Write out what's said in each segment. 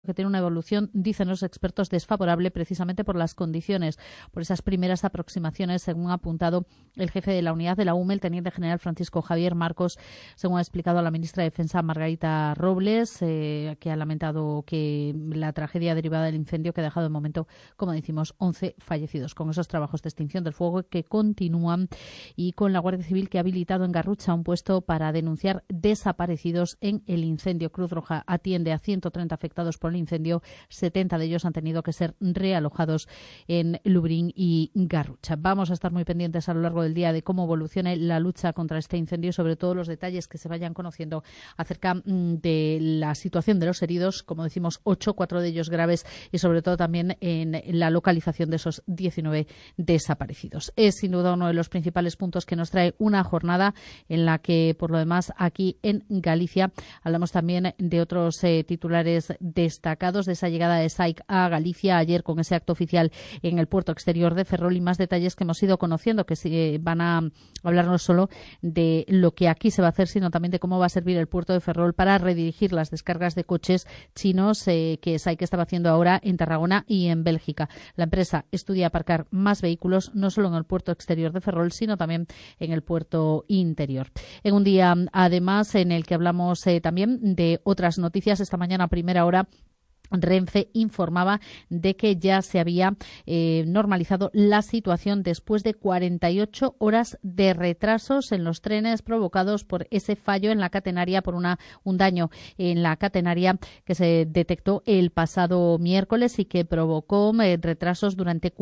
que tiene una evolución, dicen los expertos, desfavorable precisamente por las condiciones, por esas primeras aproximaciones, según ha apuntado el jefe de la unidad de la UME, el teniente general Francisco Javier Marcos, según ha explicado a la ministra de Defensa Margarita Robles, que ha lamentado que la tragedia derivada del incendio que ha dejado de momento, como decimos, 11 fallecidos. Con esos trabajos de extinción del fuego que continúan y con la Guardia Civil que ha habilitado en Garrucha un puesto para denunciar desaparecidos en el incendio. Cruz Roja atiende a 130 afectados por el incendio, 70 de ellos han tenido que ser realojados en Lubrín y Garrucha. Vamos a estar muy pendientes a lo largo del día de cómo evolucione la lucha contra este incendio y sobre todo los detalles que se vayan conociendo acerca de la situación de los heridos, como decimos 8, 4 de ellos graves, y sobre todo también en la localización de esos 19 desaparecidos. Es sin duda uno de los principales puntos que nos trae una jornada en la que, por lo demás, aquí en Galicia hablamos también de otros titulares destacados de esa llegada de SAIC a Galicia ayer con ese acto oficial en el puerto exterior de Ferrol, y más detalles que hemos ido conociendo, que van a hablar no solo de lo que aquí se va a hacer, sino también de cómo va a servir el puerto de Ferrol para redirigir las descargas de coches chinos que SAIC estaba haciendo ahora en Tarragona y en Bélgica. La empresa estudia aparcar más vehículos no solo en el puerto exterior de Ferrol, sino también en el puerto interior. En un día, además, en el que hablamos también de otras noticias, esta mañana a primera hora Renfe informaba de que ya se había normalizado la situación después de 48 horas de retrasos en los trenes provocados por ese fallo en la catenaria, por un daño en la catenaria que se detectó el pasado miércoles y que provocó retrasos durante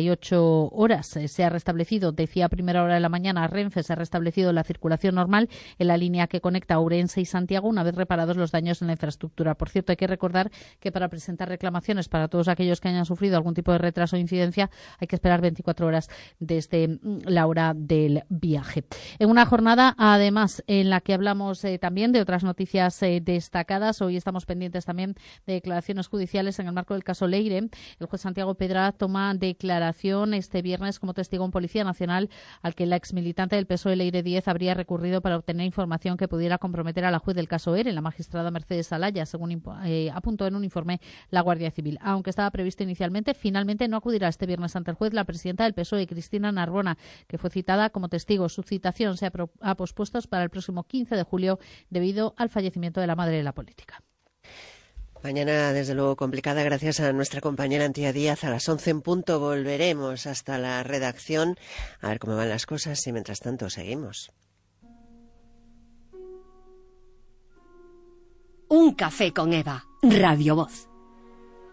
48 horas. Se ha restablecido, decía a primera hora de la mañana, Renfe, se ha restablecido la circulación normal en la línea que conecta Ourense y Santiago una vez reparados los daños en la infraestructura. Por cierto, hay que recordar que para presentar reclamaciones para todos aquellos que hayan sufrido algún tipo de retraso o incidencia hay que esperar 24 horas desde la hora del viaje. En una jornada, además, en la que hablamos también de otras noticias destacadas. Hoy estamos pendientes también de declaraciones judiciales en el marco del caso Leire. El juez Santiago Pedra toma declaración este viernes como testigo un policía nacional al que la exmilitante del PSOE Leire Díez habría recurrido para obtener información que pudiera comprometer a la juez del caso ERE, la magistrada Mercedes Alaya, según apuntó en un informe la Guardia Civil. Aunque estaba previsto inicialmente, finalmente no acudirá este viernes ante el juez la presidenta del PSOE, Cristina Narbona, que fue citada como testigo. Su citación se ha pospuesto para el próximo 15 de julio debido al fallecimiento de la madre de la política. Mañana, desde luego, complicada, gracias a nuestra compañera Antía Díaz. A las 11 en punto volveremos hasta la redacción a ver cómo van las cosas y, mientras tanto, seguimos. Un café con Eva, Radio Voz.